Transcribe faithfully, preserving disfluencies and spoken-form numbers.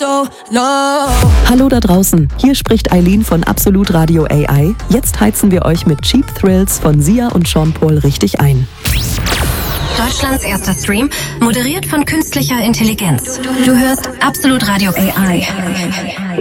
so low. Hallo da draußen, hier spricht Eileen von Absolut Radio A I. Jetzt heizen wir euch mit Cheap Thrills von Sia und Sean Paul richtig ein. Deutschlands erster Stream, moderiert von künstlicher Intelligenz. Du hörst Absolut Radio A I.